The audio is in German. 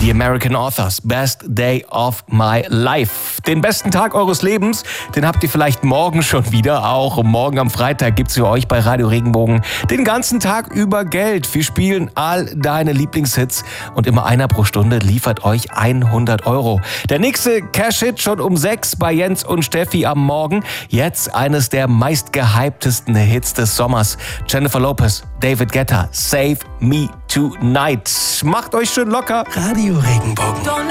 Die American Authors, Best Day of My Life. Den besten Tag eures Lebens, den habt ihr vielleicht morgen schon wieder. Auch morgen am Freitag gibt's für euch bei Radio Regenbogen den ganzen Tag über Geld. Wir spielen all deine Lieblingshits und immer einer pro Stunde liefert euch 100 Euro. Der nächste Cash-Hit schon um 6 bei Jens und Steffi am Morgen. Jetzt eines der meistgehyptesten Hits des Sommers. Jennifer Lopez, David Guetta, Save Me Tonight. Macht euch schön locker. Radio Regenbogen.